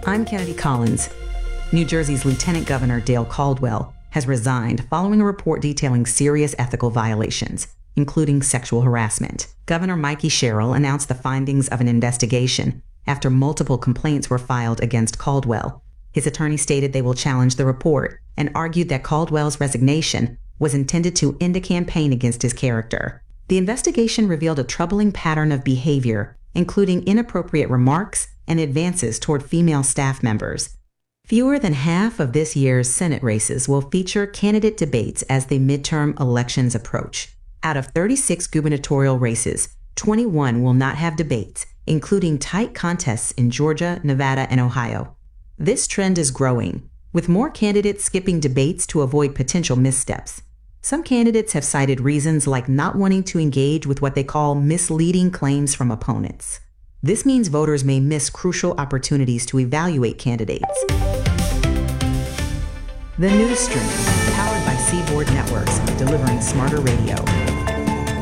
I'm Kennedy Collins. New Jersey's Lieutenant Governor Dale Caldwell has resigned following a report detailing serious ethical violations, including sexual harassment. Governor Mikey Sherrill announced the findings of an investigation after multiple complaints were filed against Caldwell. His attorney stated they will challenge the report and argued that Caldwell's resignation was intended to end a campaign against his character. The investigation revealed a troubling pattern of behavior, including inappropriate remarks and advances toward female staff members. Fewer than half of this year's Senate races will feature candidate debates as the midterm elections approach. Out of 36 gubernatorial races, 21 will not have debates, including tight contests in Georgia, Nevada, and Ohio. This trend is growing, with more candidates skipping debates to avoid potential missteps. Some candidates have cited reasons like not wanting to engage with what they call misleading claims from opponents. This means voters may miss crucial opportunities to evaluate candidates. The News Stream, powered by Seaboard Networks, delivering smarter radio.